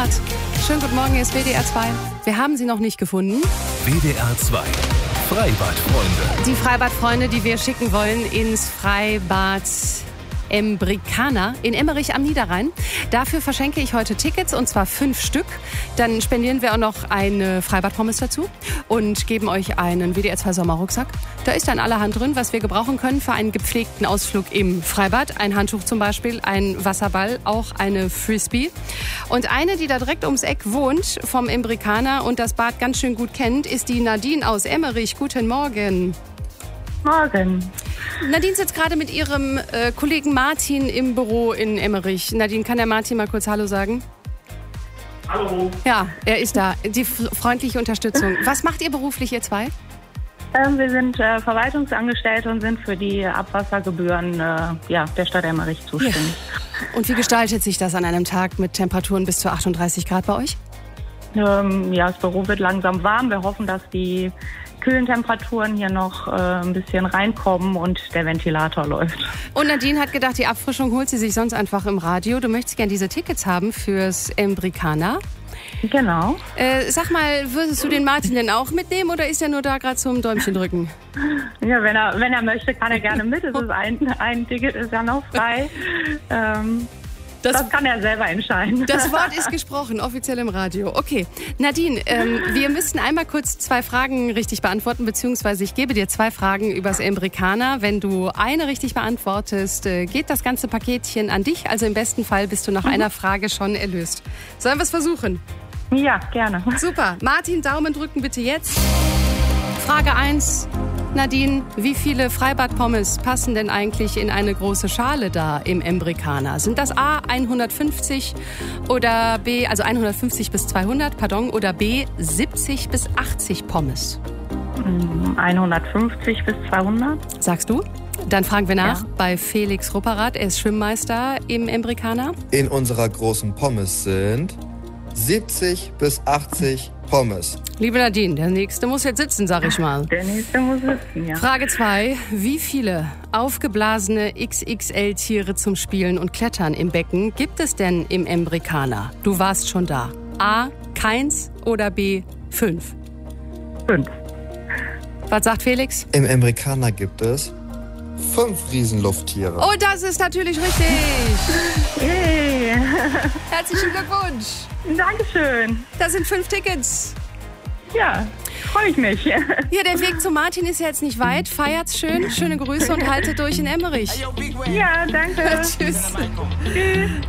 Fahrrad. Schönen guten Morgen, hier ist WDR 2. Wir haben sie noch nicht gefunden. WDR 2 Freibadfreunde. Die Freibadfreunde, die wir schicken wollen ins Freibad Embricana in Emmerich am Niederrhein. Dafür verschenke ich heute Tickets, und zwar 5 Stück. Dann spendieren wir auch noch eine Freibad-Pommes dazu und geben euch einen WDR 2 Sommerrucksack. Da ist dann allerhand drin, was wir gebrauchen können für einen gepflegten Ausflug im Freibad. Ein Handtuch zum Beispiel, ein Wasserball, auch eine Frisbee. Und eine, die da direkt ums Eck wohnt, vom Embricana und das Bad ganz schön gut kennt, ist die Nadine aus Emmerich. Guten Morgen. Morgen. Nadine sitzt gerade mit ihrem Kollegen Martin im Büro in Emmerich. Nadine, kann der Martin mal kurz Hallo sagen? Hallo. Ja, er ist da. Die freundliche Unterstützung. Was macht ihr beruflich, ihr zwei? Wir sind Verwaltungsangestellte und sind für die Abwassergebühren der Stadt Emmerich zuständig. Ja. Und wie gestaltet sich das an einem Tag mit Temperaturen bis zu 38 Grad bei euch? Das Büro wird langsam warm. Wir hoffen, dass die kühlen Temperaturen hier noch ein bisschen reinkommen und der Ventilator läuft. Und Nadine hat gedacht, die Abfrischung holt sie sich sonst einfach im Radio. Du möchtest gerne diese Tickets haben fürs Embricana. Genau. Sag mal, würdest du den Martin denn auch mitnehmen oder ist er nur da gerade zum Däumchen drücken? Ja, wenn er möchte, kann er gerne mit. Es ist ein Ticket ist ja noch frei. Das kann er selber entscheiden. Das Wort ist gesprochen, offiziell im Radio. Okay, Nadine, wir müssen einmal kurz 2 Fragen richtig beantworten, beziehungsweise ich gebe dir 2 Fragen übers Embricana. Wenn du eine richtig beantwortest, geht das ganze Paketchen an dich. Also im besten Fall bist du nach einer Frage schon erlöst. Sollen wir es versuchen? Ja, gerne. Super. Martin, Daumen drücken bitte jetzt. Frage 1. Nadine, wie viele Freibad-Pommes passen denn eigentlich in eine große Schale da im Embricana? Sind das A 150 oder B, also 150 bis 200, oder B 70 bis 80 Pommes? 150 bis 200. Sagst du? Dann fragen wir nach bei Felix Rupperath. Er ist Schwimmmeister im Embricana. In unserer großen Pommes sind 70 bis 80 Pommes. Liebe Nadine, der Nächste muss jetzt sitzen, sag ich mal. Der Nächste muss sitzen, ja. Frage 2. Wie viele aufgeblasene XXL-Tiere zum Spielen und Klettern im Becken gibt es denn im Embricana? Du warst schon da. A. Keins oder B. 5? 5. Was sagt Felix? Im Embricana gibt es 5 Riesenlufttiere. Oh, das ist natürlich richtig. Hey. Herzlichen Glückwunsch. Dankeschön. Das sind 5 Tickets. Ja, freue ich mich. Ja, der Weg zu Martin ist ja jetzt nicht weit. Feiert's schön, schöne Grüße und haltet durch in Emmerich. Ja, danke. Tschüss. Tschüss.